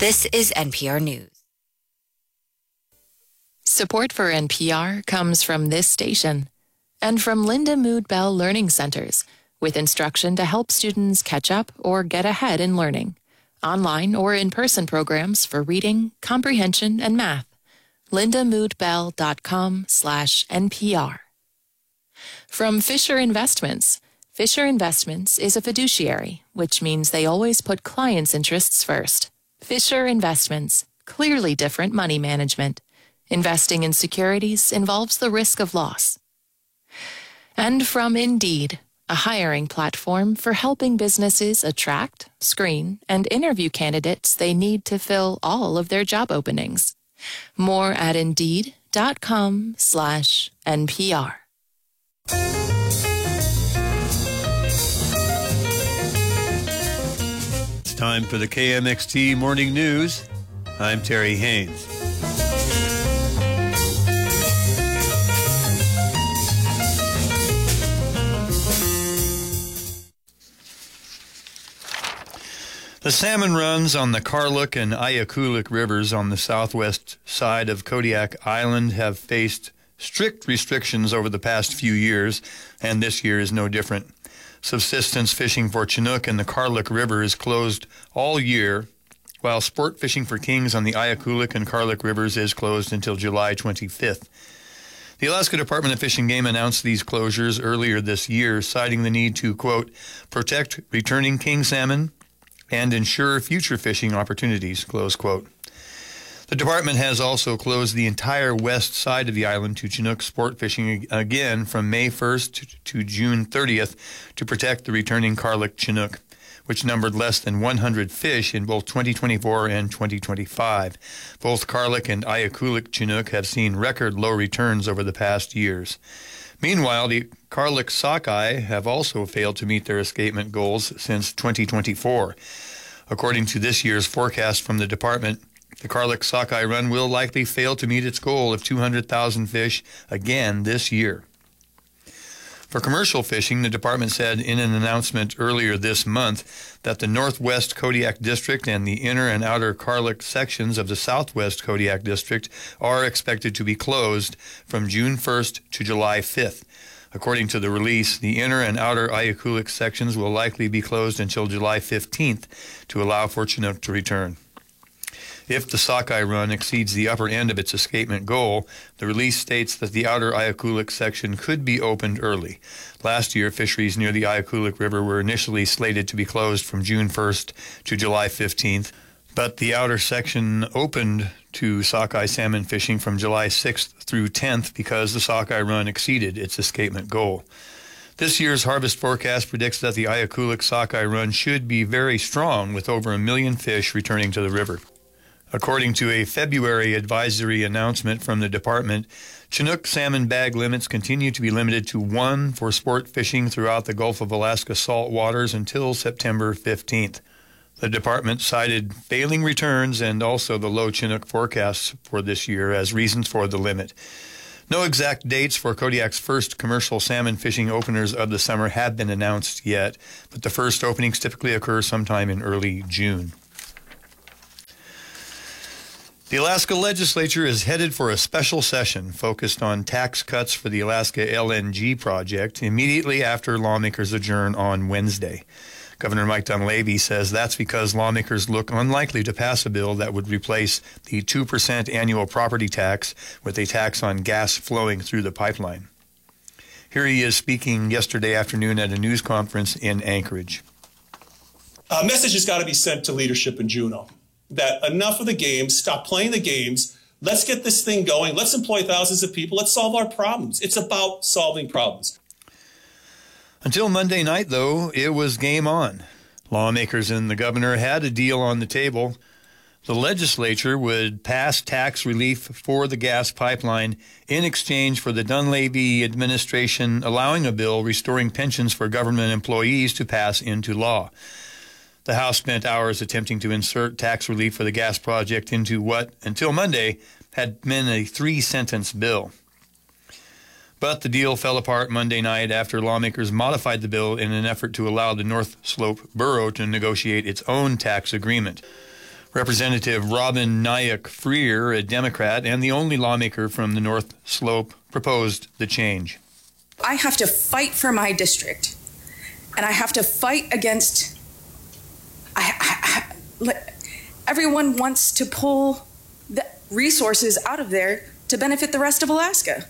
This is NPR News. Support for NPR comes from this station and from Linda Mood Bell Learning Centers, with instruction to help students catch up or get ahead in learning. Online or in-person programs for reading, comprehension, and math. lindamoodbell.com/NPR. From Fisher Investments. Fisher Investments is a fiduciary, which means they always put clients' interests first. Fisher Investments, clearly different money management. Investing in securities involves the risk of loss. And from Indeed, a hiring platform for helping businesses attract, screen, and interview candidates they need to fill all of their job openings. More at Indeed.com/NPR. It's time for the KMXT Morning News. I'm Terry Haynes. The salmon runs on the Karluk and Ayakulik rivers on the southwest side of Kodiak Island have faced strict restrictions over the past few years, and this year is no different. Subsistence fishing for Chinook in the Karluk River is closed all year, while sport fishing for kings on the Ayakulik and Karluk rivers is closed until July 25th. The Alaska Department of Fish and Game announced these closures earlier this year, citing the need to, quote, protect returning king salmon and ensure future fishing opportunities, close quote. The department has also closed the entire west side of the island to Chinook sport fishing again from May 1st to June 30th to protect the returning Karluk Chinook, which numbered less than 100 fish in both 2024 and 2025. Both Karluk and Ayakulik Chinook have seen record low returns over the past years. Meanwhile, the Karluk sockeye have also failed to meet their escapement goals since 2024. According to this year's forecast from the department, the Karluk sockeye run will likely fail to meet its goal of 200,000 fish again this year. For commercial fishing, the department said in an announcement earlier this month that the Northwest Kodiak District and the inner and outer Karluk sections of the Southwest Kodiak District are expected to be closed from June 1st to July 5th. According to the release, the inner and outer Ayakulik sections will likely be closed until July 15th to allow for Chinook to return. If the sockeye run exceeds the upper end of its escapement goal, the release states that the outer Ayakulik section could be opened early. Last year, fisheries near the Ayakulik River were initially slated to be closed from June 1st to July 15th, but the outer section opened to sockeye salmon fishing from July 6th through 10th because the sockeye run exceeded its escapement goal. This year's harvest forecast predicts that the Ayakulik sockeye run should be very strong, with over 1 million fish returning to the river. According to a February advisory announcement from the department, Chinook salmon bag limits continue to be limited to 1 for sport fishing throughout the Gulf of Alaska salt waters until September 15th. The department cited failing returns and also the low Chinook forecasts for this year as reasons for the limit. No exact dates for Kodiak's first commercial salmon fishing openers of the summer have been announced yet, but the first openings typically occur sometime in early June. The Alaska legislature is headed for a special session focused on tax cuts for the Alaska LNG project immediately after lawmakers adjourn on Wednesday. Governor Mike Dunleavy says that's because lawmakers look unlikely to pass a bill that would replace the 2% annual property tax with a tax on gas flowing through the pipeline. Here he is speaking yesterday afternoon at a news conference in Anchorage. A message has got to be sent to leadership in Juneau that enough of the games, stop playing the games, let's get this thing going, let's employ thousands of people, let's solve our problems. It's about solving problems. Until Monday night, though, it was game on. Lawmakers and the governor had a deal on the table. The legislature would pass tax relief for the gas pipeline in exchange for the Dunleavy administration allowing a bill restoring pensions for government employees to pass into law. The House spent hours attempting to insert tax relief for the gas project into what, until Monday, had been a 3-sentence bill. But the deal fell apart Monday night after lawmakers modified the bill in an effort to allow the North Slope Borough to negotiate its own tax agreement. Representative Robin Nyack Freer, a Democrat and the only lawmaker from the North Slope, proposed the change. I have to fight for my district, and I have to fight against. Everyone wants to pull the resources out of there to benefit the rest of Alaska.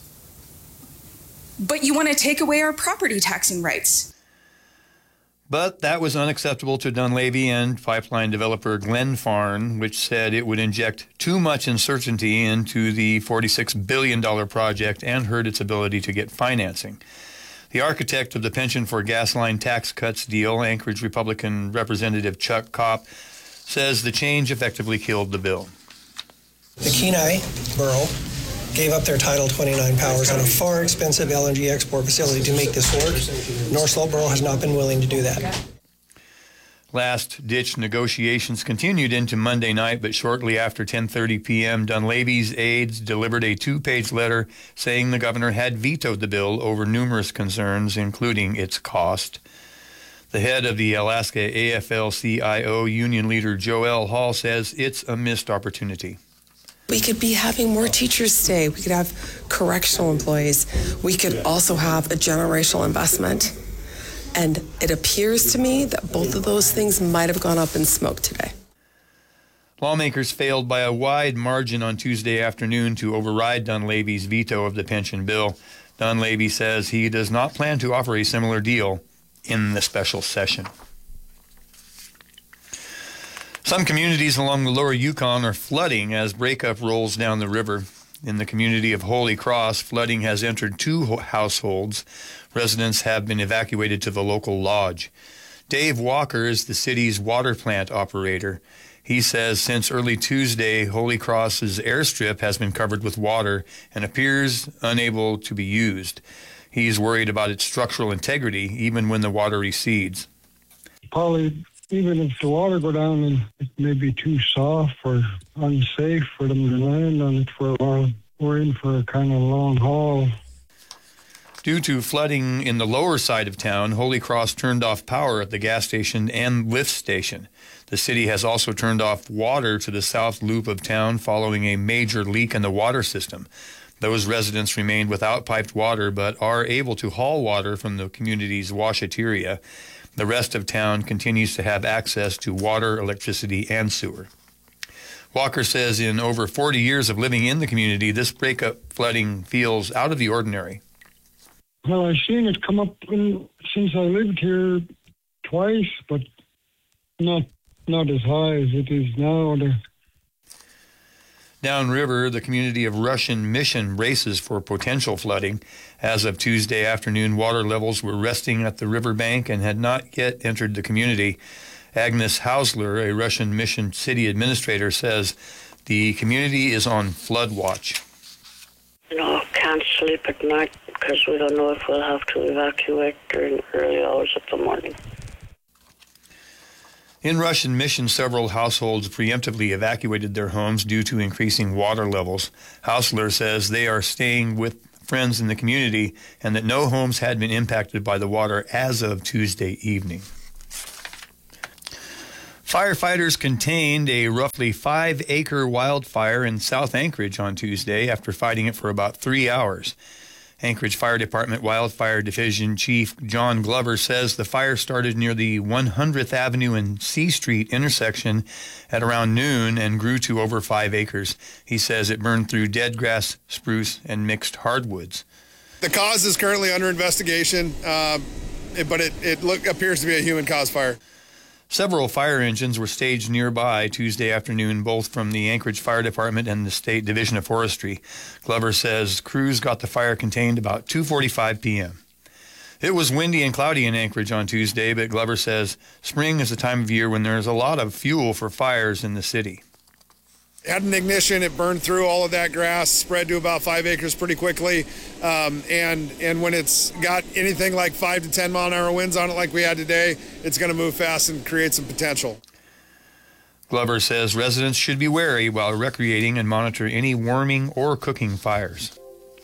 But you want to take away our property taxing rights. But that was unacceptable to Dunleavy and pipeline developer Glenfarne, which said it would inject too much uncertainty into the $46 billion project and hurt its ability to get financing. The architect of the Pension for Gas Line tax cuts deal, Anchorage Republican Representative Chuck Kopp, says the change effectively killed the bill. The Kenai Borough gave up their Title 29 powers on a far expensive LNG export facility to make this work. North Slope Borough has not been willing to do that. Last-ditch negotiations continued into Monday night, but shortly after 10:30 p.m., Dunleavy's aides delivered a two-page letter saying the governor had vetoed the bill over numerous concerns, including its cost. The head of the Alaska AFL-CIO union leader Joel Hall says it's a missed opportunity. We could be having more teachers stay. We could have correctional employees. We could also have a generational investment. And it appears to me that both of those things might have gone up in smoke today. Lawmakers failed by a wide margin on Tuesday afternoon to override Dunleavy's veto of the pension bill. Dunleavy says he does not plan to offer a similar deal in the special session. Some communities along the lower Yukon are flooding as breakup rolls down the river. In the community of Holy Cross, flooding has entered 2 households. Residents have been evacuated to the local lodge. Dave Walker is the city's water plant operator. He says since early Tuesday, Holy Cross's airstrip has been covered with water and appears unable to be used. He's worried about its structural integrity even when the water recedes. Probably even if the water go down and it may be too soft or unsafe for them to land on it for a while, we're in for a kind of long haul. Due to flooding in the lower side of town, Holy Cross turned off power at the gas station and lift station. The city has also turned off water to the south loop of town following a major leak in the water system. Those residents remained without piped water but are able to haul water from the community's washateria. The rest of town continues to have access to water, electricity, and sewer. Walker says in over 40 years of living in the community, this breakup flooding feels out of the ordinary. Well, I've seen it come up since I lived here twice, but not as high as it is now. Downriver, the community of Russian Mission braces for potential flooding. As of Tuesday afternoon, water levels were resting at the riverbank and had not yet entered the community. Agnes Hausler, a Russian Mission city administrator, says the community is on flood watch. No, can't sleep at night because we don't know if we'll have to evacuate during early hours of the morning. In Russian Mission, several households preemptively evacuated their homes due to increasing water levels. Hausler says they are staying with friends in the community and that no homes had been impacted by the water as of Tuesday evening. Firefighters contained a roughly 5-acre wildfire in South Anchorage on Tuesday after fighting it for about 3 hours. Anchorage Fire Department Wildfire Division Chief John Glover says the fire started near the 100th Avenue and C Street intersection at around noon and grew to over 5 acres. He says it burned through dead grass, spruce, and mixed hardwoods. The cause is currently under investigation, but it appears to be a human-caused fire. Several fire engines were staged nearby Tuesday afternoon, both from the Anchorage Fire Department and the State Division of Forestry. Glover says crews got the fire contained about 2:45 p.m. It was windy and cloudy in Anchorage on Tuesday, but Glover says spring is the time of year when there's a lot of fuel for fires in the city. It had an ignition, it burned through all of that grass, spread to about 5 acres pretty quickly, and when it's got anything like 5 to 10 mile an hour winds on it like we had today, it's going to move fast and create some potential. Glover says residents should be wary while recreating and monitor any warming or cooking fires.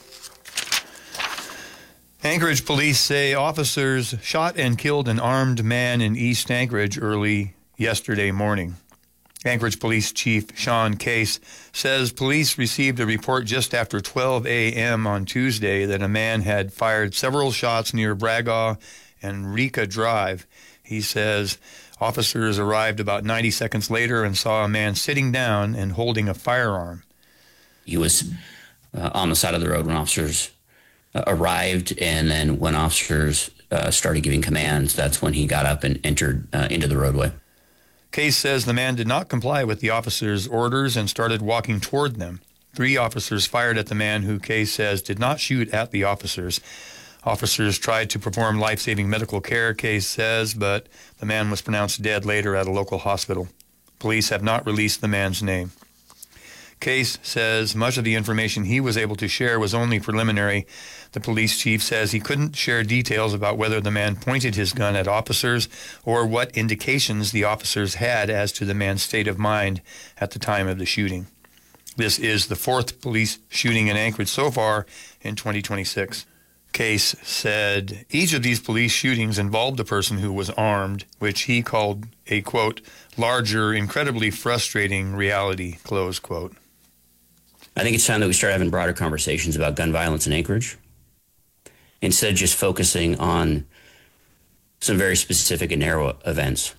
Anchorage police say officers shot and killed an armed man in East Anchorage early yesterday morning. Anchorage Police Chief Sean Case says police received a report just after 12 a.m. on Tuesday that a man had fired several shots near Bragaw and Rika Drive. He says officers arrived about 90 seconds later and saw a man sitting down and holding a firearm. He was on the side of the road when officers arrived, and then when officers started giving commands, that's when he got up and entered into the roadway. Case says the man did not comply with the officers' orders and started walking toward them. 3 officers fired at the man, who Case says did not shoot at the officers. Officers tried to perform life-saving medical care, Case says, but the man was pronounced dead later at a local hospital. Police have not released the man's name. Case says much of the information he was able to share was only preliminary. The police chief says he couldn't share details about whether the man pointed his gun at officers or what indications the officers had as to the man's state of mind at the time of the shooting. This is the 4th police shooting in Anchorage so far in 2026. Case said each of these police shootings involved a person who was armed, which he called a, quote, larger, incredibly frustrating reality, close quote. I think it's time that we start having broader conversations about gun violence in Anchorage, instead of just focusing on some very specific and narrow events.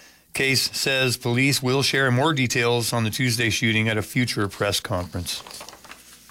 Case says police will share more details on the Tuesday shooting at a future press conference.